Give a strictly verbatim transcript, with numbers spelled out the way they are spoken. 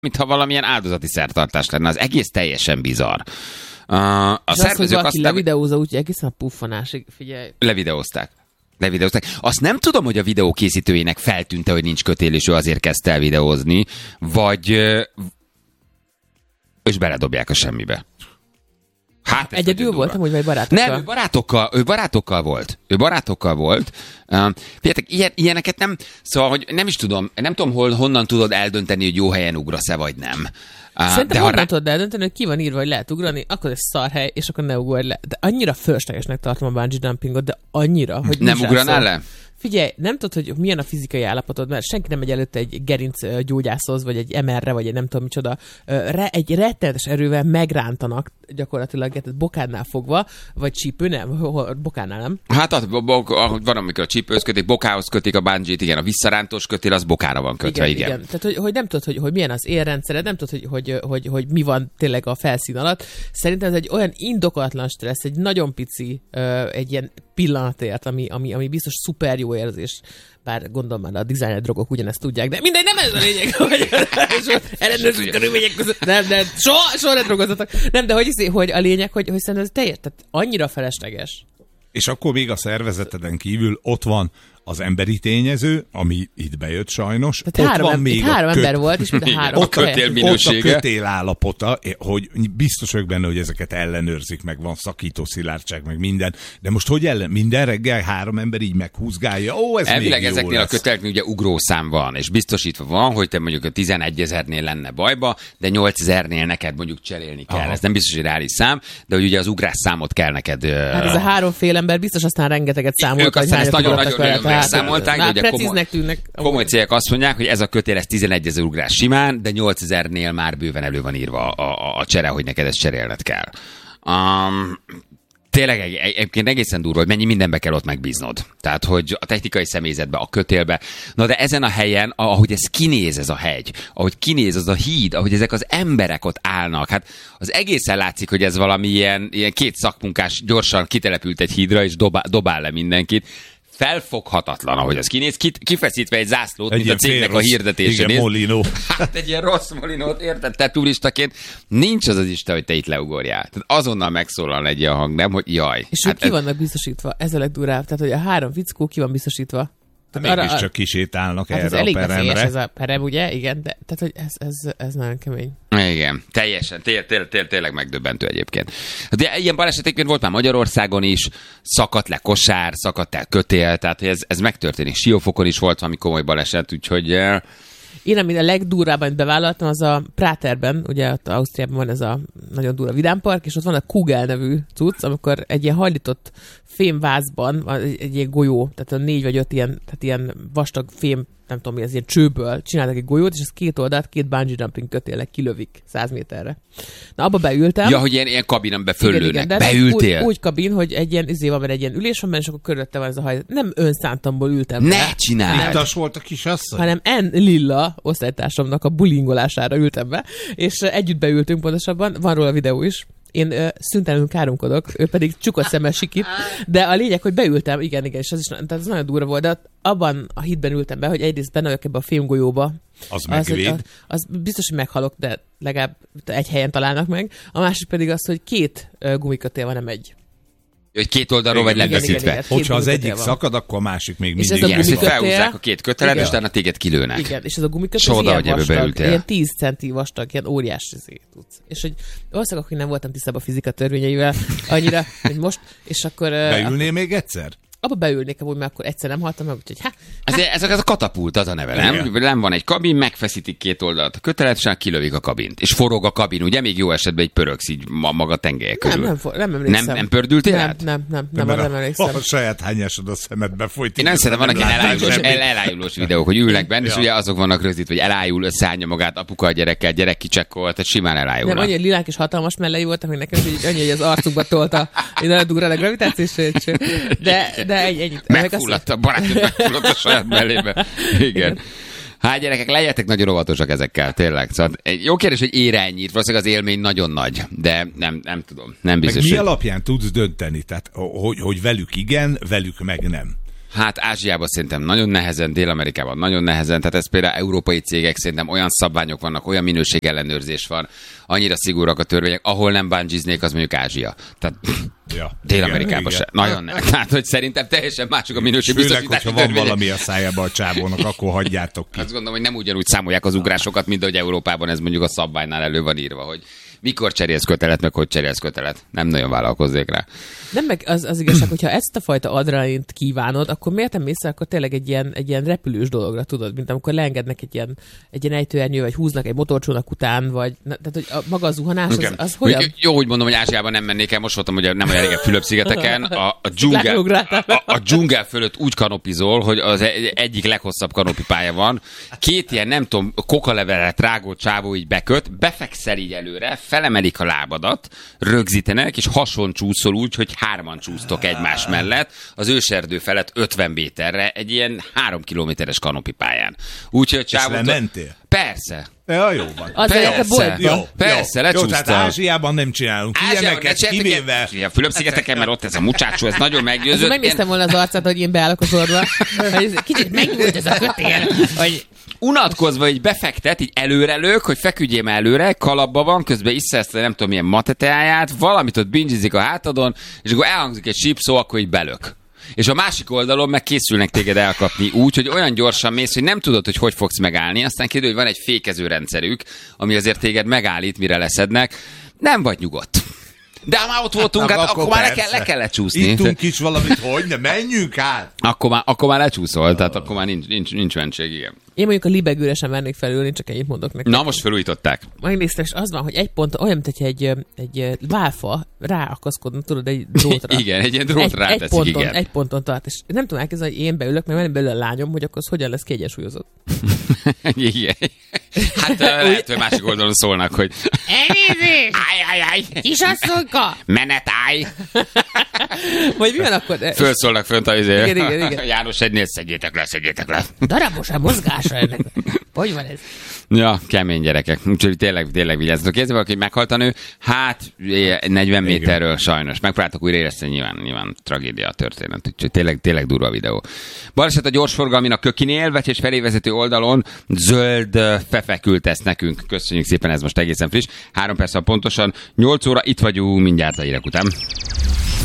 mintha valamilyen áldozati szertartás lenne. Az egész teljesen bizarr. Uh, a és szervezők az, hogy valaki aztán... levideózza, úgyhogy egészen a puffanásig, figyelj. Levideózták. Levideózták. Azt nem tudom, hogy a videó készítőjének feltűnte, hogy nincs kötél, és ő azért kezdte el videózni, vagy... és beledobják a semmibe. Hát egyedül voltam, hogy vagy barátokkal? Nem, ő barátokkal, ő barátokkal volt. Ő barátokkal volt. Uh, Figyeljetek, ilyen, ilyeneket nem... Szóval, hogy nem is tudom, nem tudom, hol, honnan tudod eldönteni, hogy jó helyen ugrasz-e, vagy nem. Uh, Szerintem de honnan rá... tudod eldönteni, hogy ki van írva, hogy lehet ugrani, akkor ez szarhely, és akkor ne ugorj le. De annyira fölöslegesnek tartom a bungee jumpingot, de annyira, hogy nem ugranál le? Figyelj, nem tudod, hogy milyen a fizikai állapotod, mert senki nem megy előtte egy gerinc gyógyászhoz, vagy egy em erre, vagy egy nem tudom micsoda. Re, egy rettenetes erővel megrántanak gyakorlatilag, tehát bokádnál fogva, vagy csípő, nem, bokádnál nem. Hát az, van, amikor a csípőhöz kötik, bokához kötik a bungee-t, igen, a visszarántós kötél, az bokára van kötve, igen. igen. igen. Tehát, hogy, hogy nem tudod, hogy, hogy milyen az élrendszered, nem tudod, hogy, hogy, hogy, hogy mi van tényleg a felszín alatt. Szerintem ez egy olyan indokolatlan stressz, egy nagyon pici, egy ilyen pillanatért, ami, ami, ami biztos szuper jó érzés. Bár gondolom már a designer drogok ugyanezt tudják, de mindegy, nem ez a lényeg, hogy ellenőrző körülmények között. Nem, nem, soha, soha ne drogozzatok. Nem, de hogy, hiszi, hogy a lényeg, hogy, hogy szerintem ez teljes, tehát annyira felesleges. És akkor még a szervezeteden kívül ott van az emberi tényező, ami itt bejött sajnos. Tehát ott három, van em- még három köt... ember volt, és mind a három. A kötél minősége. Ott a kötél állapota, hogy biztos vagyok benne, hogy ezeket ellenőrzik, meg van szakító szilárdság, meg minden. De most hogy ellen? Minden reggel három ember így meghúzgálja. Ó, ez elvileg még jó ezeknél lesz. a köteleknél ugye ugrószám van, és biztosítva van, hogy te mondjuk a tizenegyezernél lenne bajba, de nyolcezernél neked mondjuk cserélni kell. Aha. Ez nem biztos, hogy reális szám, de hogy ugye az ugrás számot kell neked... Hát ez a három fél ember biztos aztán rengeteget számolt. Ők aztán ezt nagyon-nagyon megszámolták, de ugye komoly, tűnnek. komoly cégek azt mondják, hogy ez a kötél, ez tizenegyezer ugrás simán, de nyolcezernél már bőven elő van írva a, a, a csere, hogy neked ezt cserélned kell. Um, Tényleg egyébként egészen durva, hogy mennyi mindenbe kell ott megbíznod. Tehát, hogy a technikai személyzetbe, a kötélbe. Na de ezen a helyen, ahogy ez kinéz ez a hegy, ahogy kinéz az a híd, ahogy ezek az emberek ott állnak, hát az egészen látszik, hogy ez valami ilyen, ilyen két szakmunkás gyorsan kitelepült egy hídra, és dobál, dobál le mindenkit. Felfoghatatlan, ahogy az kinéz, kifeszítve egy zászlót, egy mint a cégnek a hirdetése. Igen, molinó. Hát egy ilyen rossz molinót, érted, te turistaként, nincs az az Isten, hogy te itt leugorjál. Tehát azonnal megszólal egy ilyen hang, nem, hogy jaj. És hát ők ki ez... vannak biztosítva? Ez a legdurább. Tehát, hogy a három fickó ki van biztosítva. Hát mégis csak kisétálnak hát erre ez a peremre. Ez ez a perem, ugye? Igen, de tehát, hogy ez, ez, ez nagyon kemény. Igen, teljesen, té- té- té- tényleg megdöbbentő egyébként. De ilyen balesetekként volt már Magyarországon is, szakadt le kosár, szakadt el kötél, tehát hogy ez, ez megtörténik. Siófokon is volt valami komoly baleset, úgyhogy... Én, amit a legdurvábban bevállaltam, az a Práterben, ugye ott Ausztriában van ez a nagyon durva vidámpark, és ott van a Kugel nevű cucc, amikor egy ilyen hajlított fémvázban van egy, egy ilyen golyó, tehát a négy vagy öt ilyen, tehát ilyen vastag fém, nem tudom mi, ez ilyen csőből csináltak egy golyót, és ez két oldalt, két bungee jumping kötéllel kilövik száz méterre. Na, abba beültem. Ja, hogy ilyen, ilyen kabinonbe föllőnek. Beültél? Úgy, úgy kabin, hogy egy ilyen izé van, mert egy ilyen ülés van benne, és akkor körülötte van ez a haj. Nem önszántamból ültem. Ne csinálj! Ittas volt a kisasszony? Hanem N. Lilla osztálytársamnak a bulingolására ültem be, és együtt beültünk pontosabban, van róla videó is. Én ö, szüntelenül káromkodok, ő pedig csukott szemmel sikít, de a lényeg, hogy beültem, igen, igen, és az is tehát ez nagyon durva volt, de abban a hitben ültem be, hogy egyrészt benne vagyok ebbe a fémgolyóba. Az megvéd. Az, az, az biztos, hogy meghalok, de legalább egy helyen találnak meg. A másik pedig az, hogy két uh, gumikötél van, nem egy. Hogy két oldalról vagy lebeszítve. Hogyha az egyik van. Szakad, akkor a másik még mindig. És ez a gumikötél, felhúzzák a két kötelet, és utána téged kilőnek. Igen, és ez a gumikötél az ilyen vastag, ilyen tíz centi vastag, ilyen óriás tudsz. És hogy valószínűleg akkor nem voltam tisztában a fizika törvényeivel annyira, hogy most, és akkor... Beülnél uh, még egyszer? Abba beülnék, amúgy, mert akkor egyszer nem haltam meg, úgyhogy hát... Ez, ez, ez a katapult, az a neve, nem? Nem van egy kabin, megfeszítik két oldalt a kötelet, és kilövik a kabint. És forog a kabin, ugye? Még jó esetben egy pöröksz így maga tengelye körül. Nem, nem, for, nem emlékszem. Nem, nem pördültél nem, át? Nem, nem, nem, nem, nem emlékszem. A saját hányásod a szemedbe folyt. Én nem szeretem, vannak ilyen elájulós, el, elájulós videók, hogy ülnek benne, ja. És ugye azok vannak rögzítve, hogy elájul, összeállja magát apuka a gyerekkel, gyerek kicsekkol, tehát simán elájulnak. Nem, annyi lilák és hatalmas mellei voltak, hogy nekem is annyi, hogy az arcukba tolta, én nagyon durva a gravitációs, de, de egy, ennyit. Megfulladt a barátod, megfulladt a saját mellébe. Igen. Hát gyerekek, legyetek nagyon óvatosak ezekkel, tényleg. Szóval egy jó kérdés, hogy ér ennyit, valószínűleg az élmény nagyon nagy, de nem, nem tudom, nem biztos. Meg mi hogy... alapján tudsz dönteni? Tehát, hogy, hogy velük igen, velük meg nem. Hát Ázsiában szerintem nagyon nehezen, Dél-Amerikában nagyon nehezen, tehát ez például európai cégek, szerintem olyan szabványok vannak, olyan minőségellenőrzés van, annyira szigorúak a törvények, ahol nem bungee-znék, az mondjuk Ázsia. Tehát ja, Dél-Amerikában se. Nagyon nem. Tehát, hogy szerintem teljesen mások a minőségbiztosítási törvények. Főleg, hogyha van valami a szájában a csávónak, akkor hagyjátok ki. Azt gondolom, hogy nem ugyanúgy számolják az ugrásokat, mint ahogy Európában ez mondjuk a szabványnál elő van írva, hogy mikor cserélsz kötelet, meg hogy cserélsz kötelet. Nem nagyon vállalkozzék rá. Nem meg az, az igazság, hogyha ezt a fajta adrenalint kívánod, akkor miért nem mész, akkor tényleg egy ilyen, egy ilyen repülős dologra, tudod, mint amikor leengednek egy ilyen, egy ilyen ejtőernyő, vagy húznak egy motorcsónak után, vagy na, tehát, hogy a, maga a zuhanás, az, az hogyan? Jó, hogy mondom, hogy Ázsiában nem mennék el, most voltam, hogy nem olyan régen Fülöp-szigeteken, a, a, dzsungel, a, a dzsungel fölött úgy kanopizol, hogy az egyik leghosszabb kanopipálya van, két ilyen, nem tudom, kokalevelet rágó csávó így beköt, befekszel így előre, felemelik a lábadat, rögzítenek, és hason csúszol úgy, hogy hárman csúsztok egymás mellett, az őserdő felett ötven méterre, egy ilyen három kilométeres kanopipályán. Úgyhogy a csávót... És lementél? Persze. Ja, jó van. Az persze, jó, persze, jó. lecsúsztam. Jó, tehát Ázsiában nem csinálunk ilyeneket, kivéve... A Fülöp-szigeteken, mert ott ez a mucsácsó, ez nagyon meggyőzött. Megnéztem volna az arcát, hogy én beállok a sorba. Kicsit megnyújt ez a kötél, hogy... Unatkozva így befektet, így előrelők, hogy feküdjél előre, kalapba van, közben iszza ezt a nem tudom milyen mateteáját, valamit ott bingizik a hátadon, és akkor elhangzik egy sípszó, akkor így belök. És a másik oldalon meg készülnek téged elkapni úgy, hogy olyan gyorsan mész, hogy nem tudod, hogy hogy fogsz megállni, aztán kiderül, hogy van egy fékező rendszerük, ami azért téged megállít, mire leszednek. Nem vagy nyugodt. De már ott voltunk, hát, hát akkor, akkor már le, kell, le kellett csúszni. Ittunk is valamit, hogy ne menjünk át. Akkor már, akkor már lecsúszol, tehát akkor már nincs, nincs, nincs mentség, igen. Én mondjuk a libegőre sem mernék felülni, csak ennyit mondok nektek. Na, most felújították. Megnéztem, és az van, hogy egy pont, olyan, mint hogy egy, egy válfa ráakaszkodna, tudod, egy drótra. Igen, egy ilyen drót ráteszik, egy ponton, igen. egy ponton tart, és nem tudom elképzelni, hogy én beülök, mert van belőle a lányom, hogy akkor az hogyan lesz kiegyensúlyozott. Igen. Hát lehet, hogy másik oldalon szólnak, hogy elnézést! Állj, állj, állj! Kisasszonyka! Menet, állj! Vagy mi van akkor? Fölszólnak fönt a izé. Igen, igen, igen. János egynél szedjétek le, szedjétek le. Darabos a mozgása ennek. Hogy van ez? Ja, kemény gyerekek. Úgyhogy tényleg, tényleg vigyázzatok. Kézzel valaki, hogy meghalt a nő, hát negyven méterről sajnos. Megpróbáltak újra érezteni, nyilván, nyilván tragédia a történet. Úgyhogy tényleg, tényleg durva a videó. Baleset a gyorsforgalmin a Kökinél, Vecsés felé vezető oldalon zöld fefe küldte ezt nekünk. Köszönjük szépen, ez most egészen friss. Három perc pontosan, nyolc óra, itt vagyunk mindjárt a hírek után.